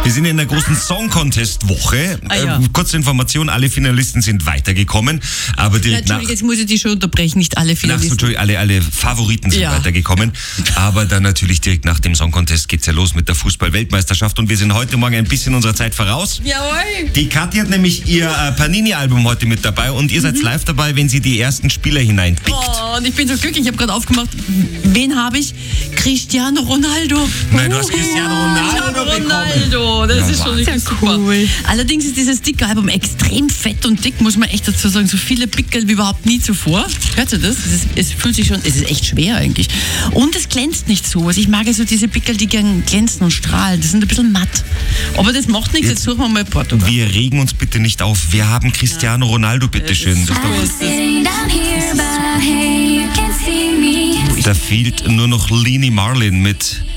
Wir sind in der großen Song-Contest-Woche. Kurze Information, alle Finalisten sind weitergekommen, aber direkt nach... Jetzt muss ich dich schon unterbrechen, nicht alle Finalisten. Alle Favoriten sind weitergekommen, aber dann natürlich direkt nach dem Song-Contest geht's ja los mit der Fußball-Weltmeisterschaft und wir sind heute Morgen ein bisschen unserer Zeit voraus. Jawohl! Die Kathi hat nämlich ihr Panini-Album heute mit dabei und ihr seid live dabei, wenn sie die ersten Spieler hineinpickt. Oh, und ich bin so glücklich, ich habe gerade aufgemacht, wen habe ich? Cristiano Ronaldo. Nein, du hast Cristiano Ronaldo das ist schon richtig super. Cool. Allerdings ist dieses Sticker-Album extrem fett und dick, muss man echt dazu sagen. So viele Pickel wie überhaupt nie zuvor. Hört ihr das? Es fühlt sich schon, es ist echt schwer eigentlich. Und es glänzt nicht so. Also ich mag ja so diese Pickel, die gern glänzen und strahlen. Die sind ein bisschen matt. Aber das macht nichts, jetzt suchen wir mal Portugal. Wir regen uns bitte nicht auf. Wir haben Cristiano Ronaldo, bitteschön. Da fehlt nur noch Lini Marlin mit